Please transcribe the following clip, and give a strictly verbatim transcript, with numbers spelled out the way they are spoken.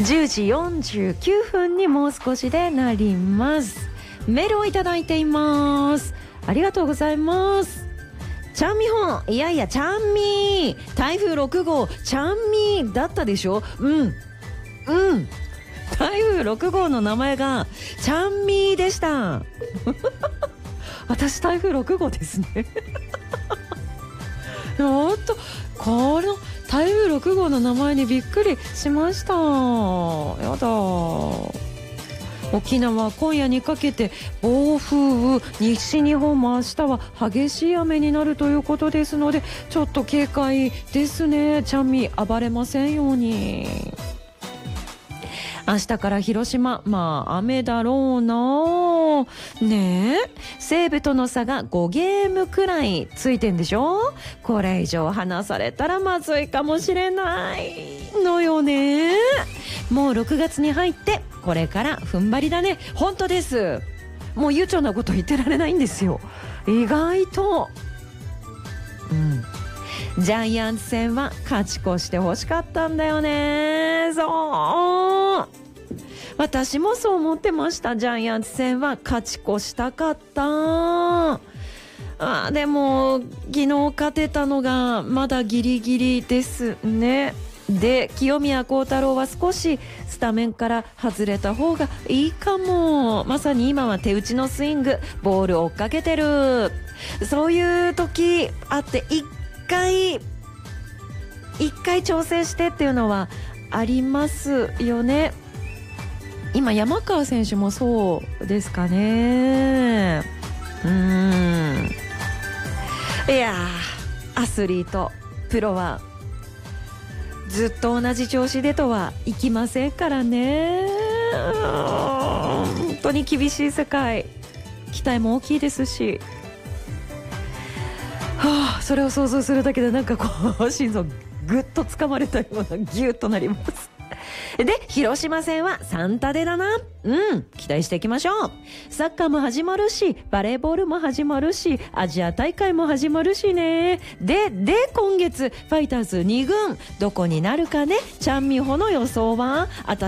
じゅうじよんじゅうきゅうふんにもう少しでなります。メールをいただいています。ありがとうございます。ちゃんみほん、いやいや、ちゃんみー、台風ろくごう、ちゃんみーだったでしょ。うんうん台風ろくごうの名前がちゃんみーでした私台風ろくごうですねおっと、この台風ろくごうの名前にびっくりしました。やだ。沖縄今夜にかけて暴風雨、西日本も明日は激しい雨になるということですので、ちょっと警戒ですね。ちゃんみ暴れませんように。明日から広島、まあ雨だろうな。ねえ、西武との差がごゲームくらいついてんでしょ。これ以上離されたらまずいかもしれないのよね。もうろくがつに入ってこれから踏ん張りだね。本当です。もう悠長なこと言ってられないんですよ、意外と。うんジャイアンツ戦は勝ち越してほしかったんだよね。そう、私もそう思ってました。ジャイアンツ戦は勝ち越したかった。あ、でも昨日勝てたのがまだギリギリですね。で、清宮幸太郎は少しスタメンから外れた方がいいかも。まさに今は手打ちのスイング、ボール追っかけてる、そういう時あって、一回一回調整してっていうのはありますよね。今山川選手もそうですかね。うーんいやー、アスリートプロはずっと同じ調子でとはいきませんからね。本当に厳しい世界、期待も大きいですし、はあ、それを想像するだけでなんかこう心臓ぐっと掴まれたようなギュッとなります。で、広島戦はサンタでだな。うん期待していきましょう。サッカーも始まるし、バレーボールも始まるし、アジア大会も始まるしね。でで今月ファイターズにぐんどこになるかね。ちゃんみほの予想はあた